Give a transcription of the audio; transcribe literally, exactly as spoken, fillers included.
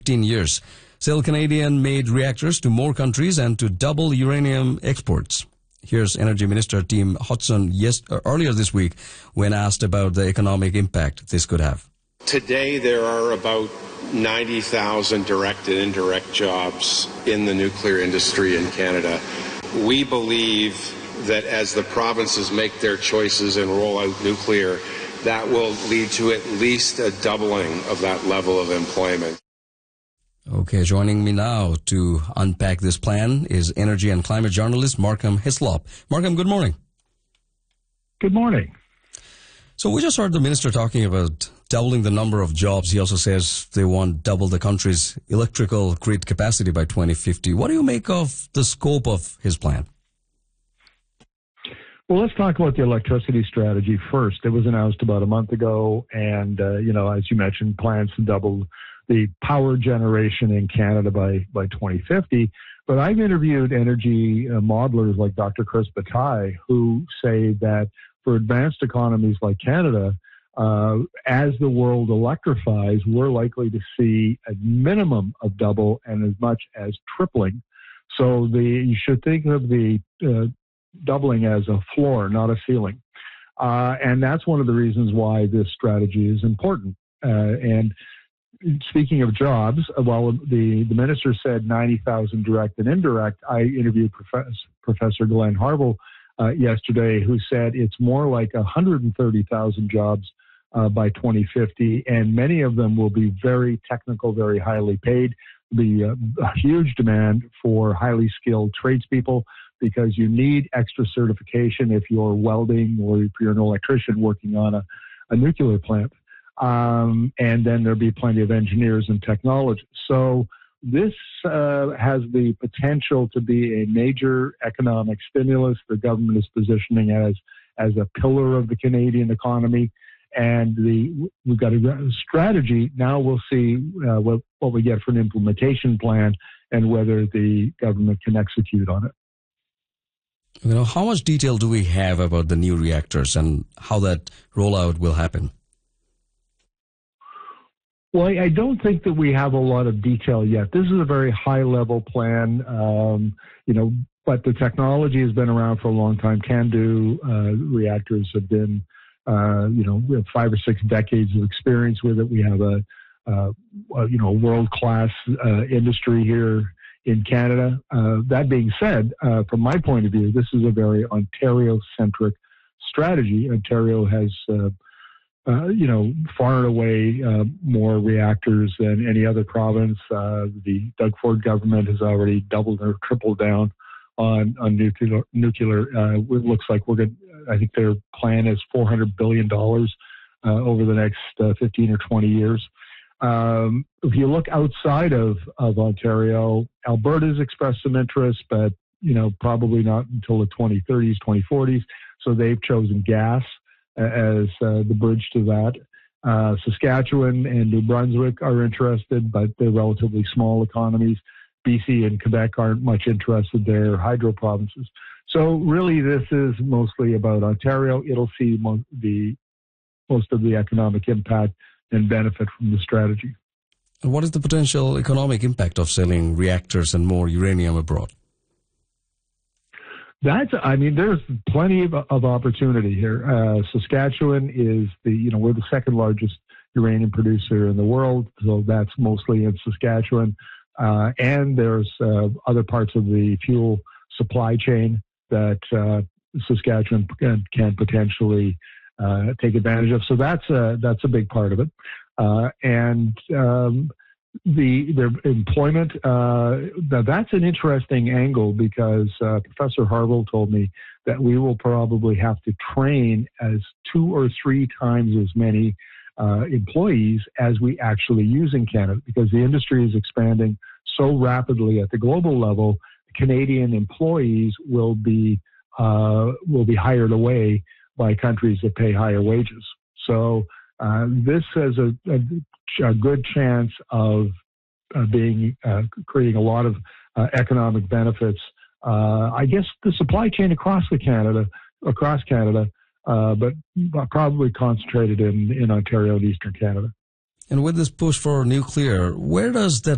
fifteen years. Sell Canadian-made reactors to more countries and to double uranium exports. Here's Energy Minister Tim Hodgson yes, earlier this week when asked about the economic impact this could have. Today there are about ninety thousand direct and indirect jobs in the nuclear industry in Canada. We believe that as the provinces make their choices and roll out nuclear, that will lead to at least a doubling of that level of employment. Okay, joining me now to unpack this plan is energy and climate journalist Markham Hislop. Markham, good morning. Good morning. So we just heard the minister talking about doubling the number of jobs. He also says they want double the country's electrical grid capacity by twenty fifty. What do you make of the scope of his plan? Well, let's talk about the electricity strategy first. It was announced about a month ago, and, uh, you know, as you mentioned, plans to double the power generation in Canada by, by twenty fifty. But I've interviewed energy uh, modelers like Doctor Chris Bataille, who say that for advanced economies like Canada, uh, as the world electrifies, we're likely to see a minimum of double and as much as tripling. So the you should think of the uh, doubling as a floor, not a ceiling. Uh, and that's one of the reasons why this strategy is important. Uh, and speaking of jobs, while the, the minister said ninety thousand direct and indirect, I interviewed Professor, Professor Glenn Harville uh, yesterday, who said it's more like one hundred thirty thousand jobs uh, by twenty fifty, and many of them will be very technical, very highly paid. The uh, a huge demand for highly skilled tradespeople, because you need extra certification if you're welding or if you're an electrician working on a, a nuclear plant. Um, and then there'll be plenty of engineers and technologists. So this uh, has the potential to be a major economic stimulus. The government is positioning it as, as a pillar of the Canadian economy. And the, we've got a strategy. Now we'll see uh, what, what we get for an implementation plan and whether the government can execute on it. You know, how much detail do we have about the new reactors and how that rollout will happen? Well, I don't think that we have a lot of detail yet. This is a very high-level plan, um, you know, but the technology has been around for a long time. CANDU uh, reactors have been, uh, you know, we have five or six decades of experience with it. We have a, uh, a you know, world-class uh, industry here in Canada. Uh, that being said, uh, from my point of view, this is a very Ontario-centric strategy. Ontario has, uh, uh, you know, far and away uh, more reactors than any other province. Uh, the Doug Ford government has already doubled or tripled down on, on nuclear. nuclear. Uh, it looks like we're going I think their plan is four hundred billion dollars uh, over the next uh, fifteen or twenty years. Um, if you look outside of, of Ontario, Alberta's expressed some interest, but, you know, probably not until the twenty thirties, twenty forties. So they've chosen gas as uh, the bridge to that. Uh, Saskatchewan and New Brunswick are interested, but they're relatively small economies. B C and Quebec aren't much interested. They're hydro provinces. So really this is mostly about Ontario. It'll see mo- the most of the economic impact and benefit from the strategy. And what is the potential economic impact of selling reactors and more uranium abroad? That's, I mean, there's plenty of, of opportunity here. Uh, Saskatchewan is the, you know, we're the second largest uranium producer in the world, so that's mostly in Saskatchewan. Uh, and there's uh, other parts of the fuel supply chain that uh, Saskatchewan can, can potentially Uh, take advantage of. So that's a, that's a big part of it. Uh, and um, the their employment, uh, that's an interesting angle because uh, Professor Harville told me that we will probably have to train as two or three times as many uh, employees as we actually use in Canada because the industry is expanding so rapidly at the global level. Canadian employees will be uh, will be hired away by countries that pay higher wages. So uh, this has a, a, a good chance of uh, being uh, creating a lot of uh, economic benefits. Uh, I guess the supply chain across the Canada, across Canada, uh, but probably concentrated in, in Ontario and Eastern Canada. And with this push for nuclear, where does that